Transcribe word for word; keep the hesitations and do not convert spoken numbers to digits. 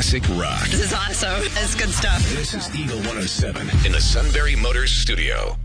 classic rock. This is awesome. It's good stuff. This is Eagle one oh seven in the Sunbury Motors studio.